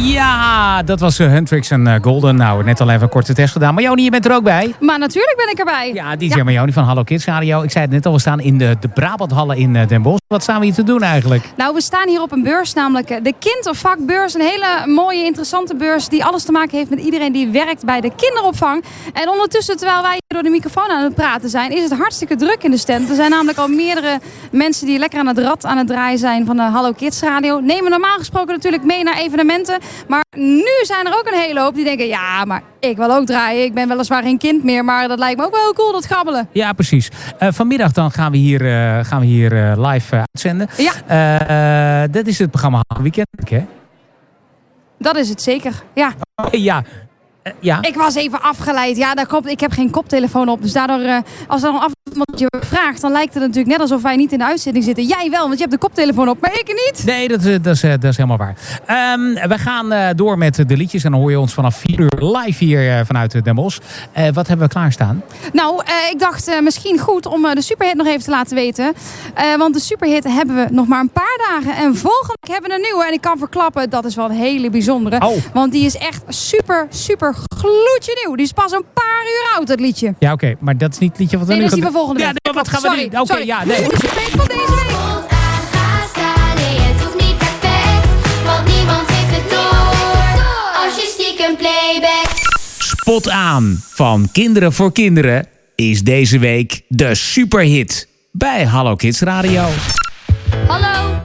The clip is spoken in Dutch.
Ja, dat was Huntrix en Golden. Nou, net al even een korte test gedaan. Marjoni, je bent er ook bij. Maar natuurlijk ben ik erbij. Ja, DJ Marjoni van Hallo Kids Radio. Ik zei het net al, we staan in de Brabanthallen in Den Bosch. Wat staan we hier te doen eigenlijk? Nou, we staan hier op een beurs, namelijk de Kindervakbeurs. Een hele mooie, interessante beurs die alles te maken heeft met iedereen die werkt bij de kinderopvang. En ondertussen, terwijl wij hier door de microfoon aan het praten zijn, is het hartstikke druk in de stand. Er zijn namelijk al meerdere mensen die lekker aan het rad aan het draaien zijn van de Hallo Kids Radio. Nemen normaal gesproken natuurlijk mee naar evenementen. Maar nu zijn er ook een hele hoop die denken, ja, maar ik wil ook draaien. Ik ben weliswaar geen kind meer, maar dat lijkt me ook wel heel cool, dat grabbelen. Ja, precies. Vanmiddag dan gaan we hier live uitzenden. Ja. Dat is het programma Weekend, hè? Dat is het zeker, ja. Ja. Ja. Ik was even afgeleid. Ja, dat klopt. Ik heb geen koptelefoon op. Dus daardoor, als er dan af iemand je vraagt, dan lijkt het natuurlijk net alsof wij niet in de uitzending zitten. Jij wel, want je hebt de koptelefoon op, maar ik niet. Nee, dat is helemaal waar. We gaan door met de liedjes en dan hoor je ons vanaf 4 uur live hier vanuit Den Bosch. Wat hebben we klaarstaan? Nou, ik dacht misschien goed om de superhit nog even te laten weten. Want de superhit hebben we nog maar een paar dagen. En volgende week hebben we een nieuwe. En ik kan verklappen, dat is wel een hele bijzondere. Oh. Want die is echt super gloedje nieuw. Die is pas een paar uur oud, dat liedje. Ja, oké. Maar dat is niet het liedje wat we nee, nu dat is die van volgende week. Ja, nee, wat gaan we doen? Oké, ja, nee. De superhit van deze week. Het hoeft niet perfect, want niemand heeft het door. Als je stiekem playback. Spot aan van Kinderen voor Kinderen is deze week de superhit bij Hallo Kids Radio. Hallo.